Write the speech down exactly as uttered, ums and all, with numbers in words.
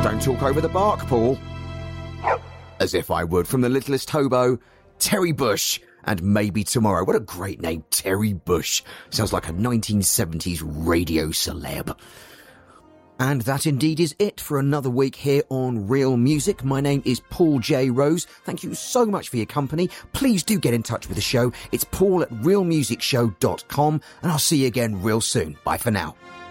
Don't talk over the bark, Paul. As if I would. From the Littlest Hobo, Terry Bush, and Maybe Tomorrow. What a great name, Terry Bush. Sounds like a nineteen seventies radio celeb. And that indeed is it for another week here on Real Music. My name is Paul J. Rose. Thank you so much for your company. Please do get in touch with the show. It's paul at real music show dot com, and I'll see you again real soon. Bye for now.